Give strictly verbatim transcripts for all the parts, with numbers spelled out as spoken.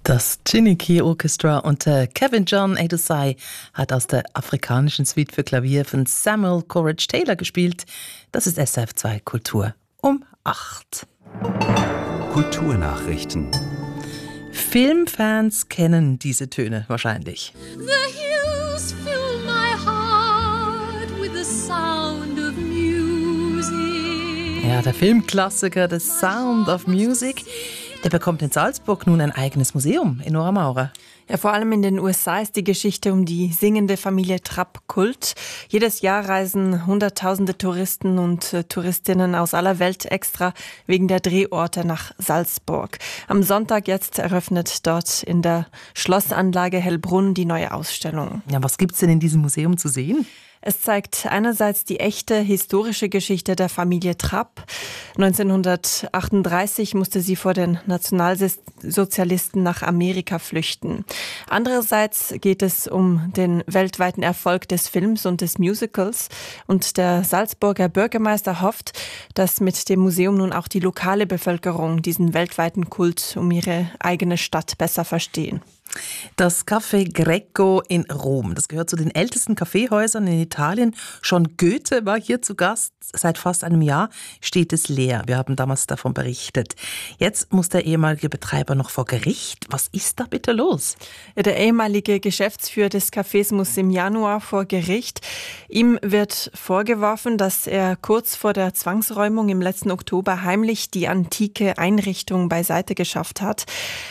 Das Chiniki Orchestra unter Kevin John Adosai hat aus der afrikanischen Suite für Klavier von Samuel Courage Taylor gespielt. Das ist S R F zwei Kultur um acht. Kulturnachrichten. Filmfans kennen diese Töne wahrscheinlich. The hills fill my heart with the sound of music. Ja, der Filmklassiker The Sound of Music, der bekommt in Salzburg nun ein eigenes Museum in Nora Maurer. Ja, vor allem in den U S A ist die Geschichte um die singende Familie Trapp Kult. Jedes Jahr reisen Hunderttausende Touristen und äh, Touristinnen aus aller Welt extra wegen der Drehorte nach Salzburg. Am Sonntag jetzt eröffnet dort in der Schlossanlage Hellbrunn die neue Ausstellung. Ja, was gibt's denn in diesem Museum zu sehen? Es zeigt einerseits die echte historische Geschichte der Familie Trapp. neunzehnhundertachtunddreißig musste sie vor den Nationalsozialisten nach Amerika flüchten. Andererseits geht es um den weltweiten Erfolg des Films und des Musicals. Und der Salzburger Bürgermeister hofft, dass mit dem Museum nun auch die lokale Bevölkerung diesen weltweiten Kult um ihre eigene Stadt besser verstehen. Das Café Greco in Rom, das gehört zu den ältesten Kaffeehäusern in Italien. Schon Goethe war hier zu Gast. Seit fast einem Jahr steht es leer. Wir haben damals davon berichtet. Jetzt muss der ehemalige Betreiber noch vor Gericht. Was ist da bitte los? Ja, der ehemalige Geschäftsführer des Cafés muss im Januar vor Gericht. Ihm wird vorgeworfen, dass er kurz vor der Zwangsräumung im letzten Oktober heimlich die antike Einrichtung beiseite geschafft hat.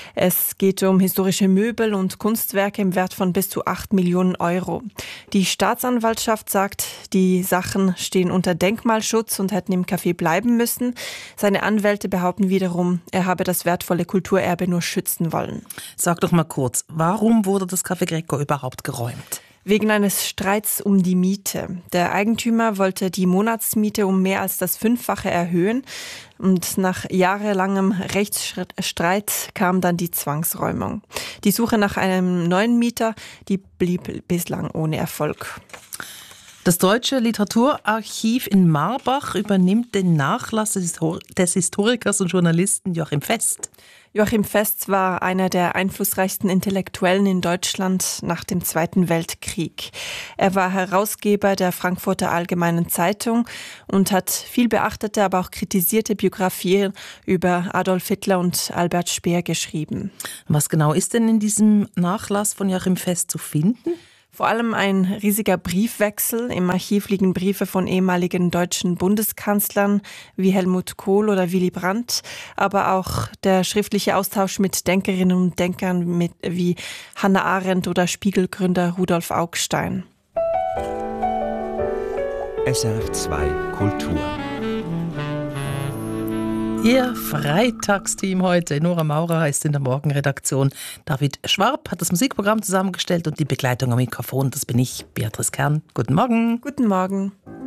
Es geht um historische Möbel und Kunstwerke im Wert von bis zu acht Millionen Euro. Die Staatsanwaltschaft sagt, die Sachen stehen unter Denkmalschutz und hätten im Café bleiben müssen. Seine Anwälte behaupten wiederum, er habe das wertvolle Kulturerbe nur schützen wollen. Sag doch mal kurz, warum wurde das Café Greco überhaupt geräumt? Wegen eines Streits um die Miete. Der Eigentümer wollte die Monatsmiete um mehr als das Fünffache erhöhen. Und nach jahrelangem Rechtsstreit kam dann die Zwangsräumung. Die Suche nach einem neuen Mieter, die blieb bislang ohne Erfolg. Das Deutsche Literaturarchiv in Marbach übernimmt den Nachlass des Historikers und Journalisten Joachim Fest. Joachim Fest war einer der einflussreichsten Intellektuellen in Deutschland nach dem Zweiten Weltkrieg. Er war Herausgeber der Frankfurter Allgemeinen Zeitung und hat viel beachtete, aber auch kritisierte Biografien über Adolf Hitler und Albert Speer geschrieben. Was genau ist denn in diesem Nachlass von Joachim Fest zu finden? Vor allem ein riesiger Briefwechsel. Im Archiv liegen Briefe von ehemaligen deutschen Bundeskanzlern wie Helmut Kohl oder Willy Brandt, aber auch der schriftliche Austausch mit Denkerinnen und Denkern mit, wie Hannah Arendt oder Spiegelgründer Rudolf Augstein. S R F zwei Kultur. Ihr Freitagsteam heute. Nora Maurer ist in der Morgenredaktion. David Schwab hat das Musikprogramm zusammengestellt und die Begleitung am Mikrofon. Das bin ich, Beatrice Kern. Guten Morgen. Guten Morgen.